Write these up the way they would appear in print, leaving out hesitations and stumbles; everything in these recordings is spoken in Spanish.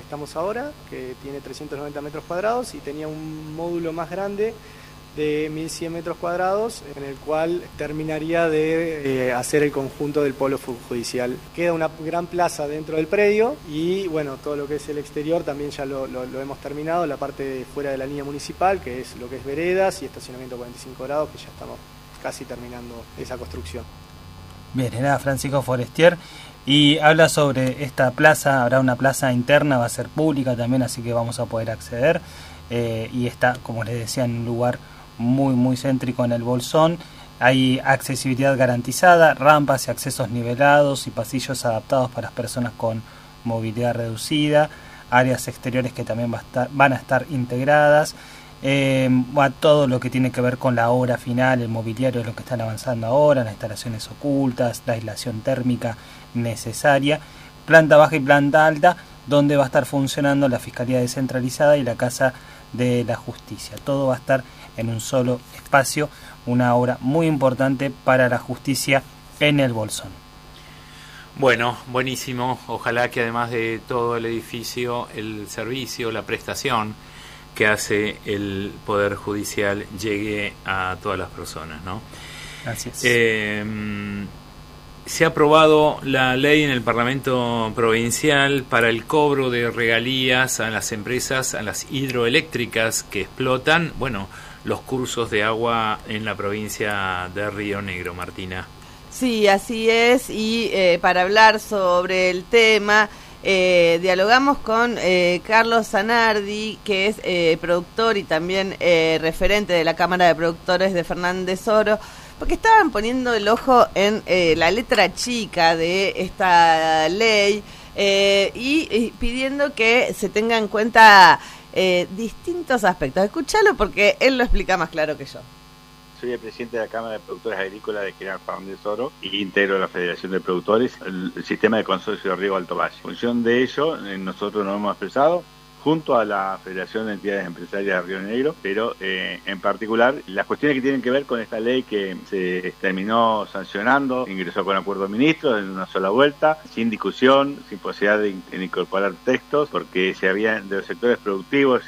estamos ahora, que tiene 390 metros cuadrados y tenía un módulo más grande de 1.100 metros cuadrados, en el cual terminaría de hacer el conjunto del polo judicial. Queda una gran plaza dentro del predio y bueno, todo lo que es el exterior también ya lo hemos terminado, la parte de fuera de la línea municipal, que es lo que es veredas y estacionamiento 45 grados, que ya estamos casi terminando esa construcción. Bien, era Francisco Forestier y habla sobre esta plaza. Habrá una plaza interna, va a ser pública también, así que vamos a poder acceder, y está, como les decía, en un lugar muy céntrico en el Bolsón. Hay accesibilidad garantizada, rampas y accesos nivelados y pasillos adaptados para las personas con movilidad reducida, áreas exteriores que también van a estar integradas. A todo lo que tiene que ver con la obra final, el mobiliario es lo que están avanzando ahora, las instalaciones ocultas, la aislación térmica necesaria, planta baja y planta alta, donde va a estar funcionando la Fiscalía Descentralizada y la Casa de la Justicia. Todo va a estar en un solo espacio, una obra muy importante para la justicia en el Bolsón. Bueno, buenísimo. Ojalá que además de todo el edificio, el servicio, la prestación que hace el Poder Judicial llegue a todas las personas, ¿no? Así es. Se ha aprobado la ley en el Parlamento Provincial para el cobro de regalías a las empresas, a las hidroeléctricas que explotan, los cursos de agua en la provincia de Río Negro, Martina. Sí, así es, y para hablar sobre el tema, dialogamos con Carlos Zanardi, que es productor y también referente de la Cámara de Productores de Fernández Oro, porque estaban poniendo el ojo en la letra chica de esta ley y pidiendo que se tenga en cuenta distintos aspectos. Escúchalo porque él lo explica más claro que yo. Soy el presidente de la Cámara de Productores Agrícolas de General Fernández Oro y integro la Federación de Productores, el sistema de consorcio de riego Alto Valle. En función de ello, nosotros nos hemos expresado junto a la Federación de Entidades Empresarias de Río Negro, pero en particular las cuestiones que tienen que ver con esta ley que se terminó sancionando, ingresó con acuerdo de ministros en una sola vuelta, sin discusión, sin posibilidad de incorporar textos, porque se habían de los sectores productivos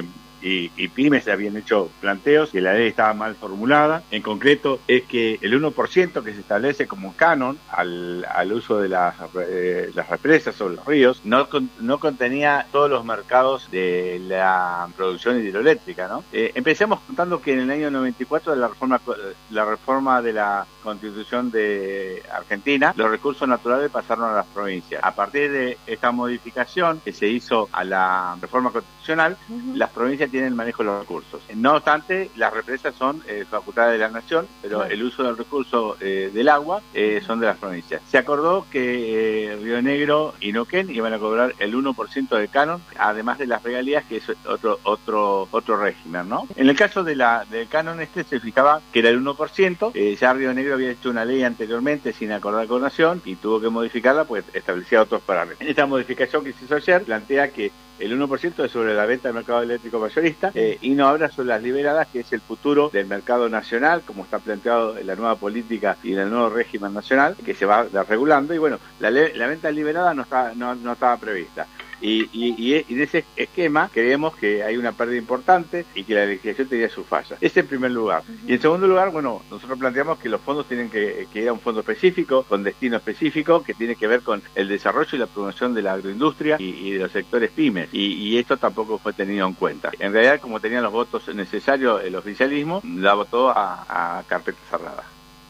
y pymes se habían hecho planteos que la ley estaba mal formulada. En concreto es que el 1% que se establece como canon al uso de las represas o los ríos no contenía todos los mercados de la producción hidroeléctrica, ¿no? Empecemos contando que en el año 94 de la reforma de la Constitución de Argentina, los recursos naturales pasaron a las provincias. A partir de esta modificación que se hizo a la reforma constitucional, las provincias tienen el manejo de los recursos. No obstante, las represas son facultades de la nación, pero el uso del recurso del agua son de las provincias. Se acordó que Río Negro y Neuquén iban a cobrar el 1% de canon, además de las regalías, que es otro régimen, ¿no? En el caso del canon se fijaba que era el 1%, ya Río Negro había hecho una ley anteriormente sin acordar con Nación y tuvo que modificarla, pues establecía otros parámetros. En esta modificación que se hizo ayer plantea que el 1% es sobre la venta del mercado eléctrico mayorista y no habla sobre las liberadas, que es el futuro del mercado nacional, como está planteado en la nueva política y en el nuevo régimen nacional, que se va regulando. Y bueno, la venta liberada no estaba prevista. Y en ese esquema creemos que hay una pérdida importante y que la legislación tenía sus fallas. Ese en primer lugar. Y en segundo lugar, nosotros planteamos que los fondos tienen que ir a un fondo específico, con destino específico, que tiene que ver con el desarrollo y la promoción de la agroindustria y de los sectores pymes. Y esto tampoco fue tenido en cuenta. En realidad, como tenían los votos necesarios el oficialismo, la votó a carpeta cerrada.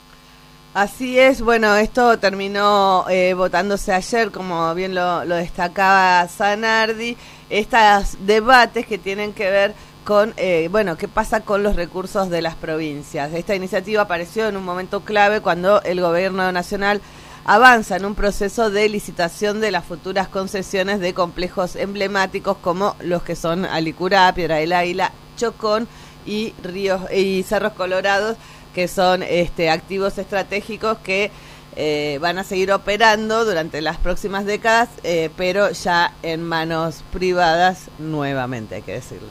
Así es, esto terminó votándose ayer, como bien lo destacaba Zanardi, estos debates que tienen que ver con, qué pasa con los recursos de las provincias. Esta iniciativa apareció en un momento clave cuando el gobierno nacional avanza en un proceso de licitación de las futuras concesiones de complejos emblemáticos como los que son Alicurá, Piedra del Águila, Chocón y Cerros Colorados, que son activos estratégicos que van a seguir operando durante las próximas décadas, pero ya en manos privadas nuevamente, hay que decirlo.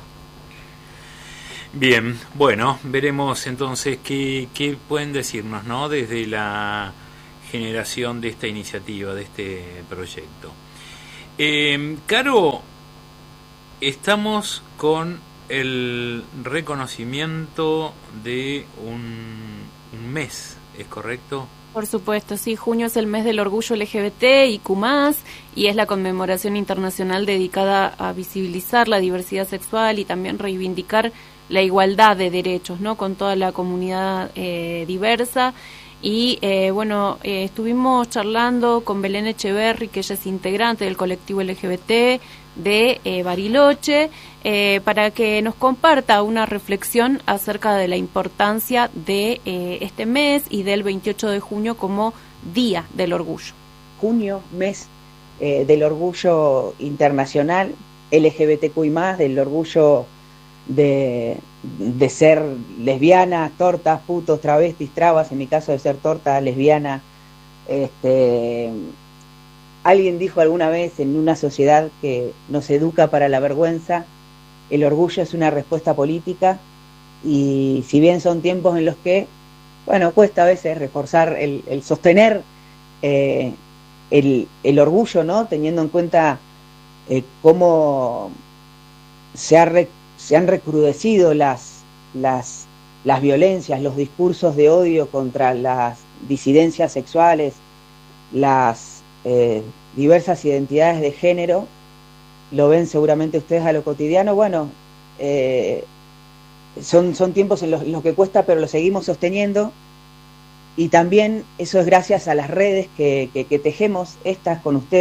Bien, veremos entonces qué pueden decirnos, ¿no?, desde la generación de esta iniciativa, de este proyecto. Caro, Estamos con el reconocimiento de un mes, ¿es correcto? Por supuesto, sí, junio es el mes del orgullo LGBT y Q+, y es la conmemoración internacional dedicada a visibilizar la diversidad sexual y también reivindicar la igualdad de derechos, ¿no?, con toda la comunidad diversa. Y estuvimos charlando con Belén Echeverry, que ella es integrante del colectivo LGBT de Bariloche, para que nos comparta una reflexión acerca de la importancia de este mes y del 28 de junio como Día del Orgullo. Junio, mes del orgullo internacional, LGBTQI+, del orgullo de ser lesbianas, tortas, putos, travestis, trabas, en mi caso de ser torta, lesbiana. Alguien dijo alguna vez en una sociedad que nos educa para la vergüenza, el orgullo es una respuesta política, y si bien son tiempos en los que, cuesta a veces reforzar el sostener el orgullo, ¿no?, teniendo en cuenta cómo se han recrudecido las violencias, los discursos de odio contra las disidencias sexuales, las diversas identidades de género. Lo ven seguramente ustedes a lo cotidiano. Son tiempos en los que cuesta, pero lo seguimos sosteniendo, y también eso es gracias a las redes que tejemos estas con ustedes.